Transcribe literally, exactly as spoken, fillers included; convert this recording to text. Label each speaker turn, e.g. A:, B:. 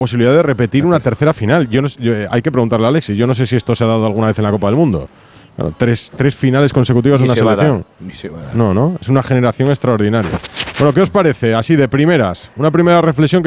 A: posibilidad de repetir una tercera final. Yo no, yo, hay que preguntarle a Alexis. Yo no sé si esto se ha dado alguna vez en la Copa del Mundo. Claro, tres, tres finales consecutivas de una selección.
B: Ni se va a dar.
A: No, no. Es una generación extraordinaria. Bueno, ¿qué os parece? Así de primeras. Una primera reflexión.